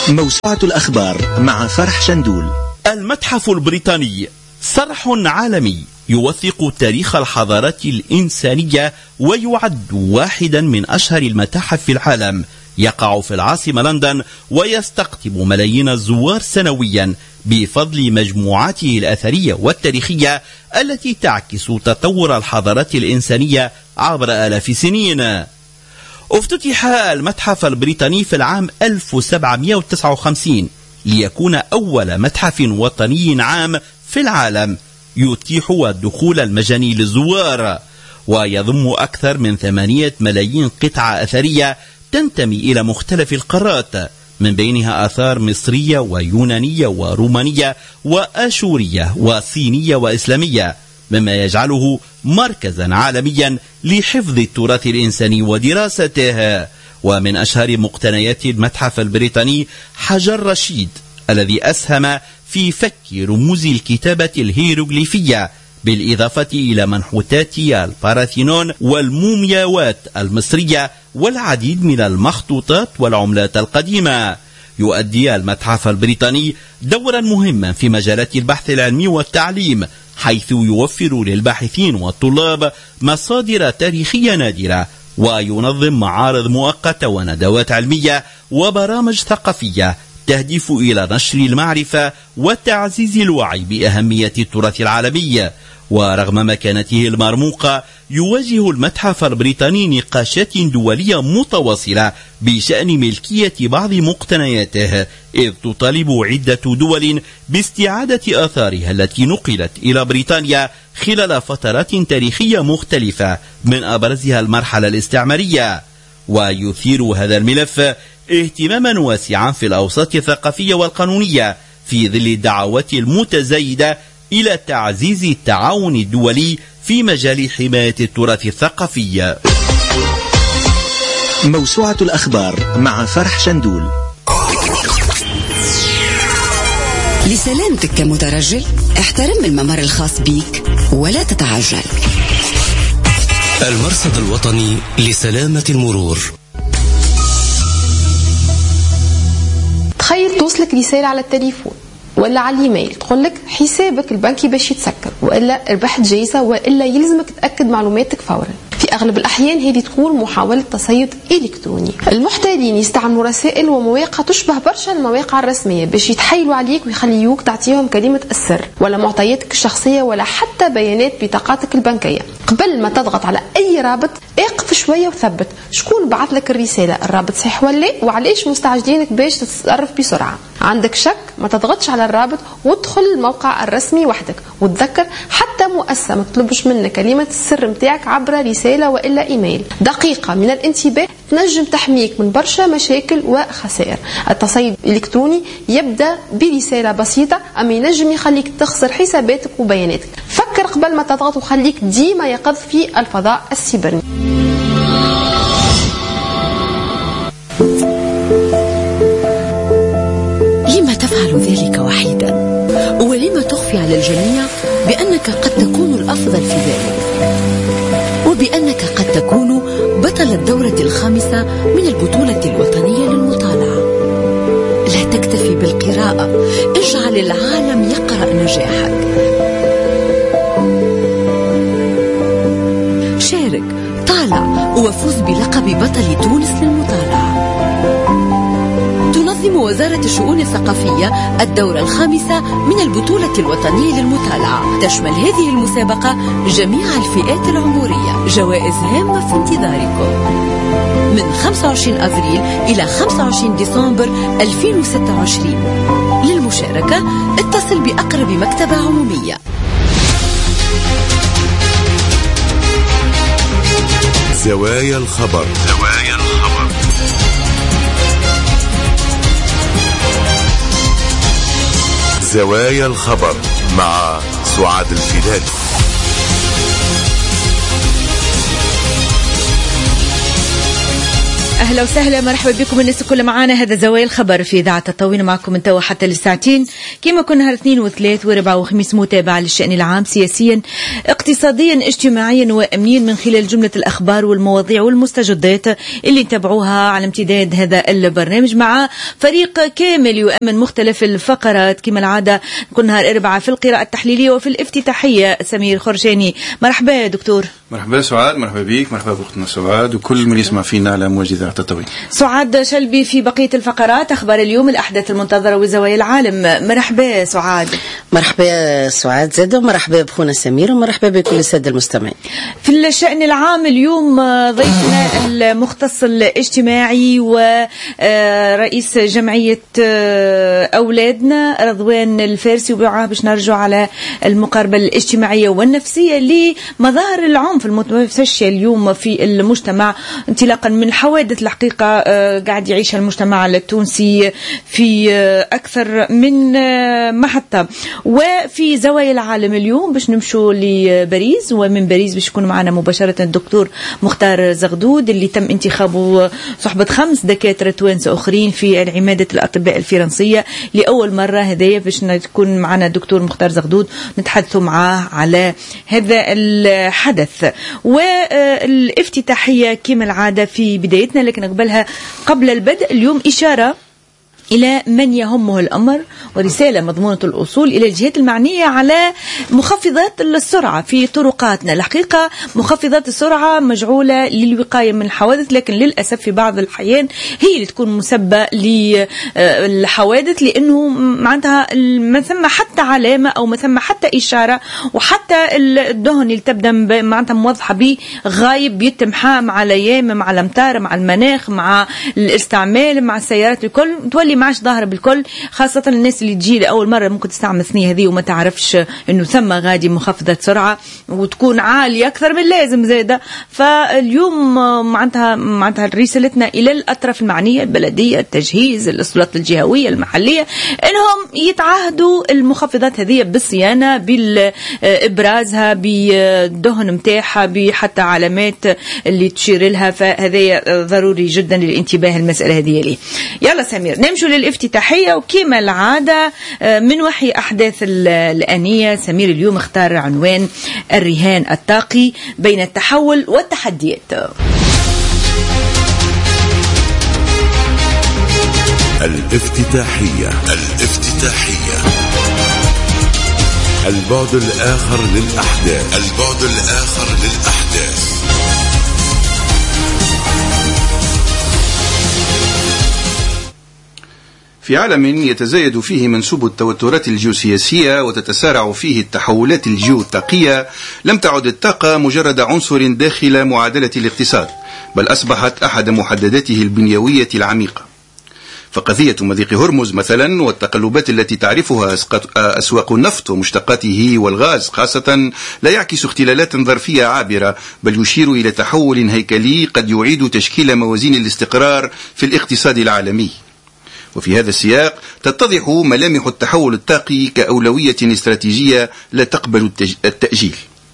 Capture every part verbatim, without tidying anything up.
موسوعة الأخبار مع فرح شندول. المتحف البريطاني صرح عالمي يوثق تاريخ الحضارات الإنسانية ويعد واحدا من أشهر المتاحف في العالم، يقع في العاصمة لندن ويستقطب ملايين الزوار سنويا بفضل مجموعاته الأثرية والتاريخية التي تعكس تطور الحضارات الإنسانية عبر آلاف سنين. افتتح المتحف البريطاني في العام ألف وسبعمائة وتسعة وخمسين ليكون أول متحف وطني عام في العالم يتيح الدخول المجاني للزوار، ويضم أكثر من ثمانية ملايين قطعة أثرية تنتمي إلى مختلف القارات، من بينها آثار مصرية ويونانية ورومانية وآشورية وصينية وإسلامية، مما يجعله مركزا عالميا لحفظ التراث الإنساني ودراسته. ومن أشهر مقتنيات المتحف البريطاني حجر رشيد الذي أسهم في فك رموز الكتابة الهيروغليفية، بالإضافة إلى منحوتات الباراثينون والمومياوات المصرية والعديد من المخطوطات والعملات القديمة. يؤدي المتحف البريطاني دورا مهما في مجالات البحث العلمي والتعليم، حيث يوفر للباحثين والطلاب مصادر تاريخية نادرة، وينظم معارض مؤقتة وندوات علمية وبرامج ثقافية تهدف إلى نشر المعرفة وتعزيز الوعي بأهمية التراث العالمي. ورغم مكانته المرموقة يواجه المتحف البريطاني نقاشات دولية متواصلة بشأن ملكية بعض مقتنياته، إذ تطالب عدة دول باستعادة آثارها التي نقلت إلى بريطانيا خلال فترات تاريخية مختلفة، من أبرزها المرحلة الاستعمارية. ويثير هذا الملف اهتماما واسعا في الأوساط الثقافية والقانونية في ظل الدعوات المتزايدة إلى تعزيز التعاون الدولي في مجال حماية التراث الثقافي. موسوعة الأخبار مع فرح شندول. لسلامتك كمترجل احترم الممر الخاص بيك ولا تتعجل. المرصد الوطني لسلامة المرور. تخيل توصلك رسالة على التليفون ولا على الايميل تقول لك حسابك البنكي باش يتسكر، والا ربحت جايزه، والا يلزمك تاكد معلوماتك فورا. في اغلب الاحيان هذه تكون محاوله تصيد الكتروني. المحتالين يستعملوا رسائل ومواقع تشبه برشا المواقع الرسميه باش يتحايلوا عليك ويخليوك تعطيهم كلمه السر ولا معطياتك الشخصيه ولا حتى بيانات بطاقاتك البنكيه. قبل ما تضغط على اي رابط اقف شويه وثبت شكون بعث لك الرساله، الرابط صحيح ولا، وعلاش مستعجلينك باش تتصرف بسرعه. عندك شك ما تضغطش على الرابط وادخل الموقع الرسمي وحدك، وتذكر حتى مؤسسه ما تطلبش منك كلمه السر متاعك عبر رساله والا ايميل. دقيقه من الانتباه تنجم تحميك من برشا مشاكل وخسائر. التصيد الالكتروني يبدا برساله بسيطه، اما ينجم يخليك تخسر حساباتك وبياناتك. فكر قبل ما تضغط وخليك ديما يقظ في الفضاء السيبرني. لما تفعل ذلك وحيدا؟ ولما تخفي على الجميع بأنك قد تكون الأفضل في ذلك، وبأنك قد تكون بطل الدورة الخامسة من البطولة الوطنية للمطالعة؟ لا تكتفي بالقراءة، اجعل العالم يقرأ نجاحك. شارك، طالع، وفوز بلقب بطل تونس للمطالعة. تنظم وزارة الشؤون الثقافية الدورة الخامسة من البطولة الوطنية للمطالعة. تشمل هذه المسابقة جميع الفئات العمرية. جوائز هامة في انتظاركم من خمسة وعشرين أبريل إلى خمسة وعشرين ديسمبر ألفين وستة وعشرين. للمشاركة اتصل بأقرب مكتبة عمومية. زوايا الخبر. زوايا الخبر. زوايا الخبر مع سعاد الفدادي. أهلا وسهلا، مرحبا بكم الناس كل معانا. هذا زوايا الخبر في إذاعة التطوين، معكم من توا حتى للساعتين كما كنا نهار اثنين وثلاث وربع وخميس، متابعة للشأن العام سياسيا اقتصاديا اجتماعيا وأمنيا من خلال جملة الأخبار والمواضيع والمستجدات اللي نتابعوها على امتداد هذا البرنامج مع فريق كامل يؤمن مختلف الفقرات كما العادة. كل نهار أربعة في القراءة التحليلية وفي الافتتاحية سمير خرشاني. مرحبا دكتور. مرحبا سعاد، مرحبا بيك، مرحبا بأختنا سعاد وكل من يسمع فينا على موجة إذاعة التطوين. سعاد شلبي في بقية الفقرات، أخبار اليوم، الأحداث المنتظرة وزوايا العالم. مرحبا سعاد. مرحبا سعاد زاد، ومرحبا بخونا سمير، ومرحبا بكل السادة المستمعين. في الشأن العام اليوم ضيفنا المختص الاجتماعي ورئيس جمعية أولادنا رضوان الفارسي، وبعاه باش نرجع على المقاربة الاجتماعية والنفسية لمظاهر العنف المتفشية اليوم في المجتمع انطلاقا من حوادث الحقيقة قاعد يعيشها المجتمع التونسي في أكثر من محطة. وفي زوايا العالم اليوم باش نمشوا لباريس، ومن باريس باش يكون معنا مباشرة الدكتور مختار زغدود اللي تم انتخابه صحبة خمس دكاترة توانسة أخرين في عمادة الأطباء الفرنسية لأول مرة. هدايا باش تكون معنا الدكتور مختار زغدود نتحدثوا معاه على هذا الحدث. والافتتاحية كما العادة في بدايتنا، لكن قبلها قبل البدء اليوم إشارة إلى من يهمه الأمر ورسالة مضمونة الأصول إلى الجهات المعنية على مخفضات السرعة في طرقاتنا. الحقيقة مخفضات السرعة مجعولة للوقاية من الحوادث، لكن للأسف في بعض الأحيان هي اللي تكون مسبة للحوادث، لأنه معناتها ما ثم حتى علامة أو ما ثم حتى إشارة، وحتى الدهن اللي تبدأ معناتها موضحة به غايب بيتمحى مع الأيام، مع الأمطار، مع المناخ، مع الاستعمال، مع السيارات، الكل تولي معش ظاهرة بالكل. خاصة الناس اللي تجي لأول مرة ممكن تستعمل الثنية هذه وما تعرفش إنه ثم غادي مخفضة سرعة وتكون عالية أكثر من لازم زادة. فاليوم معناتها معناتها رسالتنا إلى الأطراف المعنية، البلدية، التجهيز، السلطات الجهوية المحلية، إنهم يتعهدوا المخفضات هذه بالصيانة، بالإبرازها، بالدهن متاعها، بحتى علامات اللي تشير لها. فهذا ضروري جدا للانتباه المسألة هذه ليه. يلا سمير نمشوا للافتتاحية، وكما العادة من وحي أحداث الآنية سمير اليوم اختار عنوان الرهان الطاقي بين التحول والتحديات. الافتتاحية. الافتتاحية البعد الآخر للأحداث. البعد الآخر للأحداث. في عالم يتزايد فيه منسوب التوترات الجيوسياسية وتتسارع فيه التحولات الجيوتقية، لم تعد الطاقة مجرد عنصر داخل معادلة الاقتصاد، بل أصبحت أحد محدداته البنيوية العميقة. فقضية مضيق هرمز مثلا والتقلبات التي تعرفها أسواق النفط ومشتقاته والغاز خاصة لا يعكس اختلالات ظرفية عابرة، بل يشير إلى تحول هيكلي قد يعيد تشكيل موازين الاستقرار في الاقتصاد العالمي. وفي هذا السياق تتضح ملامح التحول الطاقي كأولوية استراتيجية لا تقبل التأجيل.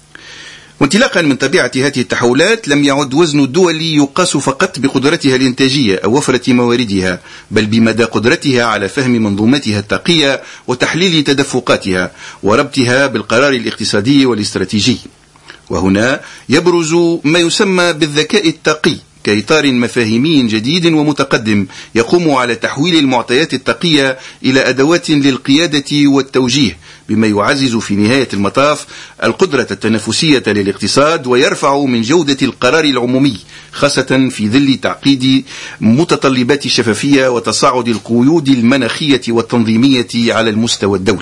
وانطلاقا من طبيعة هذه التحولات، لم يعد وزن الدول يقاس فقط بقدرتها الإنتاجية أو وفرة مواردها، بل بمدى قدرتها على فهم منظومتها الطاقية وتحليل تدفقاتها وربطها بالقرار الاقتصادي والاستراتيجي. وهنا يبرز ما يسمى بالذكاء الطاقي كإطار مفاهيمي جديد ومتقدم يقوم على تحويل المعطيات الطاقية إلى أدوات للقيادة والتوجيه، بما يعزز في نهاية المطاف القدرة التنافسية للاقتصاد ويرفع من جودة القرار العمومي، خاصة في ظل تعقيد متطلبات الشفافية وتصاعد القيود المناخية والتنظيمية على المستوى الدولي.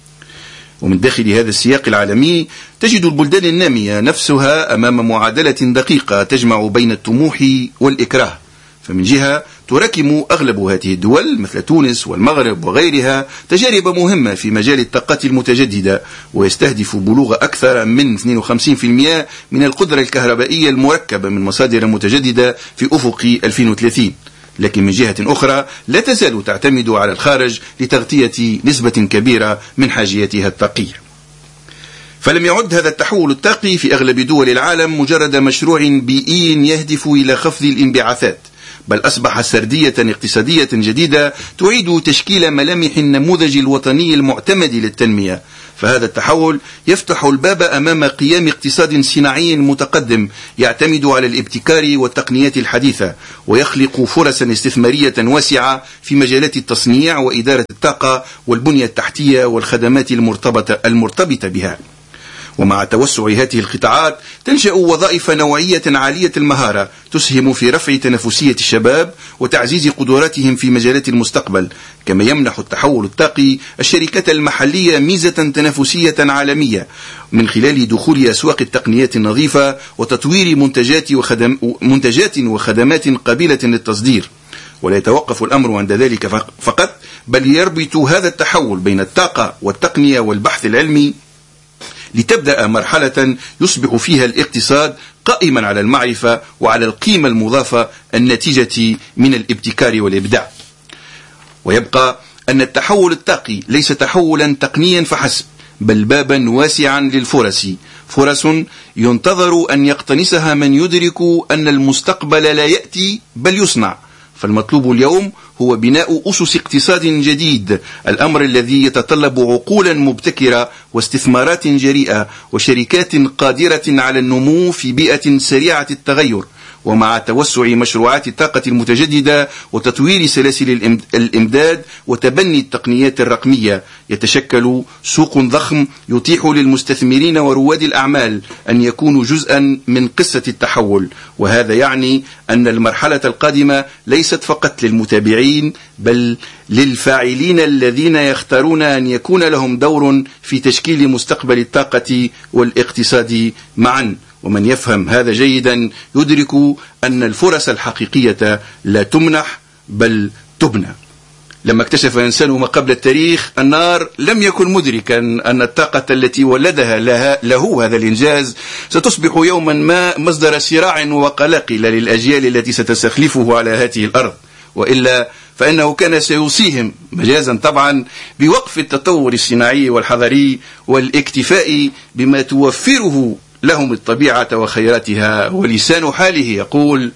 ومن داخل هذا السياق العالمي تجد البلدان النامية نفسها أمام معادلة دقيقة تجمع بين الطموح والإكراه. فمن جهة تراكم أغلب هذه الدول مثل تونس والمغرب وغيرها تجارب مهمة في مجال الطاقات المتجددة، ويستهدف بلوغ أكثر من اثنين وخمسين بالمئة من القدرة الكهربائية المركبة من مصادر متجددة في أفق ألفين وثلاثين. لكن من جهة أخرى لا تزال تعتمد على الخارج لتغطية نسبة كبيرة من حاجياتها الطاقية. فلم يعد هذا التحول الطاقي في أغلب دول العالم مجرد مشروع بيئي يهدف إلى خفض الانبعاثات، بل أصبح سردية اقتصادية جديدة تعيد تشكيل ملامح النموذج الوطني المعتمد للتنمية. فهذا التحول يفتح الباب أمام قيام اقتصاد صناعي متقدم يعتمد على الابتكار والتقنيات الحديثة، ويخلق فرصا استثمارية واسعة في مجالات التصنيع وإدارة الطاقة والبنية التحتية والخدمات المرتبطة, المرتبطة بها. ومع توسع هذه القطاعات تنشأ وظائف نوعية عالية المهارة تسهم في رفع تنافسية الشباب وتعزيز قدراتهم في مجالات المستقبل، كما يمنح التحول الطاقي الشركات المحلية ميزة تنافسية عالمية من خلال دخول أسواق التقنيات النظيفة وتطوير منتجات, وخدم منتجات وخدمات قابلة للتصدير. ولا يتوقف الأمر عند ذلك فقط، بل يربط هذا التحول بين الطاقة والتقنية والبحث العلمي لتبدأ مرحلة يصبح فيها الاقتصاد قائما على المعرفة وعلى القيمة المضافة الناتجة من الابتكار والإبداع. ويبقى أن التحول الطاقي ليس تحولا تقنيا فحسب، بل بابا واسعا للفرص، فرص ينتظر أن يقتنصها من يدرك أن المستقبل لا يأتي بل يصنع. فالمطلوب اليوم هو بناء أسس اقتصاد جديد، الأمر الذي يتطلب عقولا مبتكرة واستثمارات جريئة وشركات قادرة على النمو في بيئة سريعة التغير. ومع توسع مشروعات الطاقة المتجددة وتطوير سلاسل الإمداد وتبني التقنيات الرقمية، يتشكل سوق ضخم يتيح للمستثمرين ورواد الأعمال أن يكونوا جزءا من قصة التحول. وهذا يعني أن المرحلة القادمة ليست فقط للمتابعين، بل للفاعلين الذين يختارون أن يكون لهم دور في تشكيل مستقبل الطاقة والاقتصاد معا. ومن يفهم هذا جيدا يدرك أن الفرص الحقيقية لا تمنح بل تبنى. لما اكتشف إنسان ما قبل التاريخ النار لم يكن مدركا أن الطاقة التي ولدها لها له هذا الإنجاز ستصبح يوما ما مصدر صراع وقلاقل للأجيال التي ستستخلفه على هذه الأرض، وإلا فإنه كان سيوصيهم مجازا طبعا بوقف التطور الصناعي والحضري والاكتفاء بما توفره لهم الطبيعة وخيراتها. ولسان حاله يقول: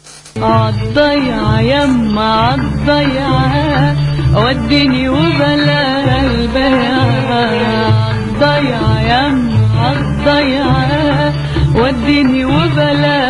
عالضيعة يما عالضيعة وديني وبلا البيعة، عالضيعة يما عالضيعة وديني وبلا